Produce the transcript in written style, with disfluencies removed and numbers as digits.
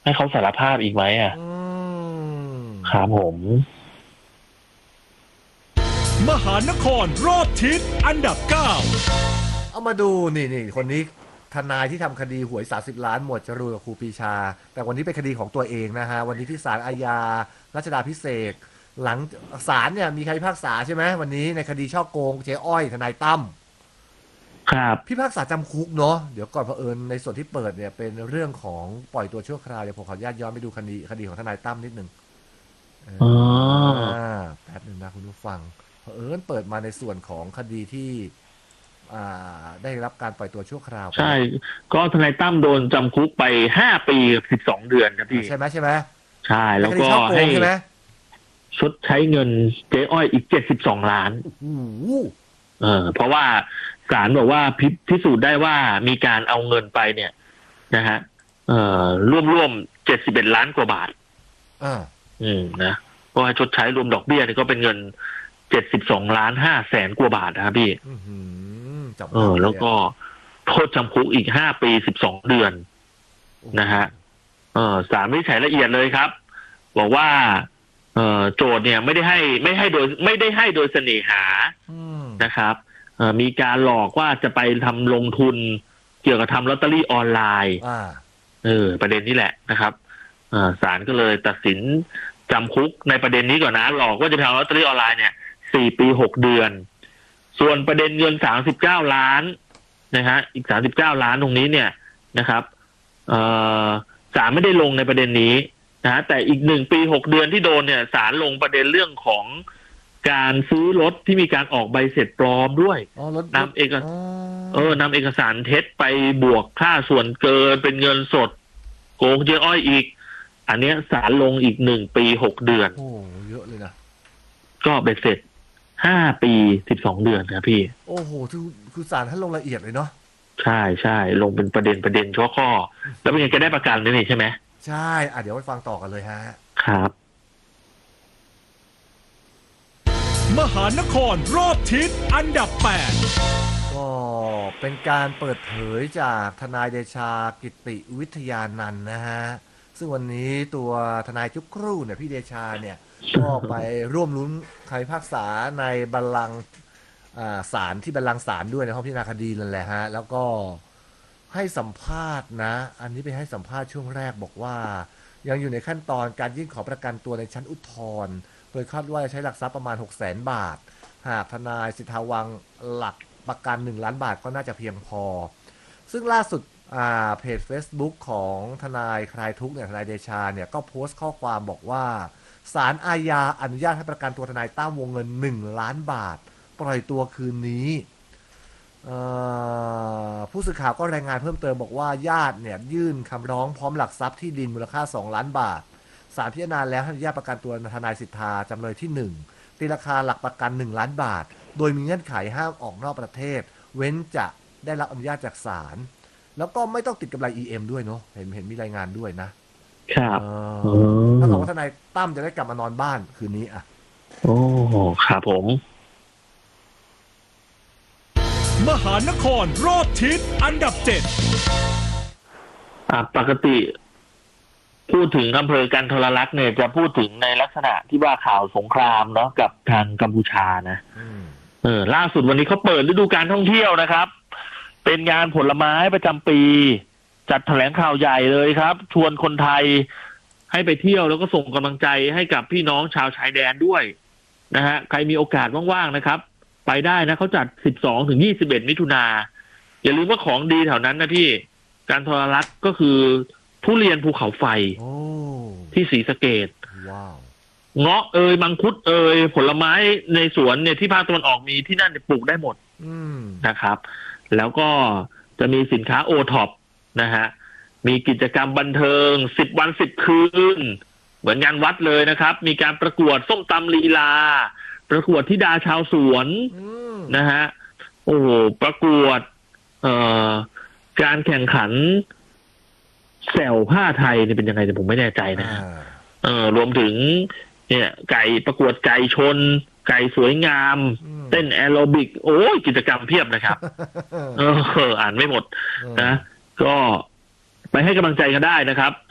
ให้เขาสารภาพอีกไหมอ่ะครับผมมหานครรอบทิศอันดับ9 เอามาดูนี่คนนี้ทนายที่ทำคดีหวย30 ล้านหมวดจรูนกับครูปรีชาแต่วันนี้เป็นคดีของตัวเองนะฮะวันนี้ที่ศาลอาญารัชดาภิเษกหลังศาลเนี่ยมีคำพิพากษาใช่ไหมวันนี้ในคดีช่อโกงเจ๊อ้อยทนายตั้มครับพิพากษาจำคุกเนาะเดี๋ยวก่อนเผอิญในส่วนที่เปิดเนี่ยเป็นเรื่องของปล่อยตัวชั่วคราวเดี๋ยวผมขออนุญาตย้อนไปดูคดีของทนายตั้มนิดนึงอ๋อแป๊บหนึ่งนะคุณผู้ฟังเผอิญเปิดมาในส่วนของคดีที่ได้รับการปล่อยตัวชั่วคราวใช่ก็ทนายตั้มโดนจำคุกไป5 ปีกับ12 เดือนครับพี่ใช่ไหมใช่แล้วก็ให้ชดใช้เงินเจ๊อ้อยอีก72 ล้านเพราะว่าศาลบอกว่าพิสูจน์ได้ว่ามีการเอาเงินไปเนี่ยนะฮะร่วม71 ล้านกว่าบาทนะก็ให้ชดใช้รวมดอกเบี้ยนี่ก็เป็นเงิน72.5 ล้านกว่าบาทนะครับพี่แล้วก็โทษจำคุกอีก5 ปี 12 เดือนนะฮะศาลวินิจฉัยละเอียดเลยครับบอกว่าโจทย์เนี่ยไม่ได้ให้โดยเสน่หานะครับมีการหลอกว่าจะไปทำลงทุนเกี่ยวกับทำลอตเตอรี่ออนไลน์ประเด็นนี้แหละนะครับศาลก็เลยตัดสินจำคุกในประเด็นนี้ก่อนนะหลอกว่าจะทำลอตเตอรี่ออนไลน์เนี่ย4 ปี 6 เดือนส่วนประเด็นเงิน39 ล้านนะฮะอีก39 ล้านตรงนี้เนี่ยนะครับศาลไม่ได้ลงในประเด็นนี้นะแต่อีก1 ปี 6 เดือนที่โดนเนี่ยศาลลงประเด็นเรื่องของการซื้อรถที่มีการออกใบเสร็จปลอมด้วยนำเอกสารเท็จไปบวกค่าส่วนเกินเป็นเงินสดโกงเจ๊อ้อยอีกอันเนี้ยศาลลงอีก1 ปี 6 เดือนโอ้เยอะเลยนะก็เบ็ดเสร็จ5 ปี 12 เดือนครับพี่โอ้โหคือศาลท่านลงละเอียดเลยเนาะใช่ลงเป็นประเด็นข้อแล้วเป็นยังจะได้ประกันนี่ใช่ไหมใช่เดี๋ยวไปฟังต่อกันเลยฮะครับมหานครรอบทิศอันดับ8 ก็เป็นการเปิดเผยจากทนายเดชากิติวิทยานันท์นะฮะซึ่งวันนี้ตัวทนายจุกครู่เนี่ยพี่เดชาเนี่ยก็ไปร่วมลุ้นคำพิพากษาในบัลลังก์ศาลที่บัลลังก์ศาลด้วยในห้องพิจารณาคดีนั่นแหละฮะแล้วก็ให้สัมภาษณ์นะอันนี้ไปให้สัมภาษณ์ช่วงแรกบอกว่ายังอยู่ในขั้นตอนการยื่นขอประกันตัวในชั้นอุทธรณ์โดยคาดว่าจะใช้หลักทรัพย์ประมาณ 600,000 บาทหากทนายสิทธาวังหลักประกัน1 ล้านบาทก็น่าจะเพียงพอซึ่งล่าสุดเพจ Facebook ของทนายคลายทุกข์เนี่ยทนายเดชาเนี่ยก็โพสต์ข้อความบอกว่าศาลอาญาอนุญาตให้ประกันตัวทนายตั้มวงเงิน1 ล้านบาทปล่อยตัวคืนนี้ผู้สื่อข่าวก็รายงานเพิ่มเติมบอกว่าญาติเนี่ยยื่นคำร้องพร้อมหลักทรัพย์ที่ดินมูลค่า2 ล้านบาทศาลพิจารณาแล้วให้อนุญาตประกันตัวทนายสิทธาจำเลยที่1ตีราคาหลักประกัน1 ล้านบาทโดยมีเงื่อนไขห้ามออกนอกประเทศเว้นจะได้รับอนุญาตจากศาลแล้วก็ไม่ต้องติดกำไร EM ด้วยเนาะเห็นมีรายงานด้วยนะครับถ้าบอกว่าทนายตั้มจะได้กลับมานอนบ้านคืนนี้โอ้ครับผมมหานครรอบทิศอันดับ 7ปกติพูดถึงอำเภอกันทรลักษณ์เนี่ยจะพูดถึงในลักษณะที่ว่าข่าวสงครามเนาะกับทางกัมพูชานะล่าสุดวันนี้เขาเปิดฤดูการท่องเที่ยวนะครับเป็นงานผลไม้ประจำปีจัดแถลงข่าวใหญ่เลยครับชวนคนไทยให้ไปเที่ยวแล้วก็ส่งกำลังใจให้กับพี่น้องชาวชายแดนด้วยนะฮะใครมีโอกาสว่างๆนะครับไปได้นะเขาจัด12-21 มิถุนาอย่าลืมว่าของดีแถวนั้นนะพี่การทรลักษณ์ก็คือทุเรียนภูเขาไฟที่ศรีสะเกษเงาะมังคุดผลไม้ในสวนเนี่ยที่ภาคตะวันออกมีที่นั่นปลูกได้หมดนะครับแล้วก็จะมีสินค้าโอท็อปนะฮะมีกิจกรรมบันเทิง10 วัน 10 คืนเหมือนงานวัดเลยนะครับมีการประกวดส้มตำลีลาประกวดธิดาชาวสวนนะฮะโอ้โหประกวดการแข่งขันแซวผ้าไทยนี่เป็นยังไงแต่ผมไม่แน่ใจนะรวมถึงเนี่ยไก่ประกวดไก่ชนไก่สวยงามเต้นแอโรบิกโอ้ยกิจกรรมเพียบนะครับอ่านไม่หมดนะก็ไปให้กำลังใจกันได้นะครับ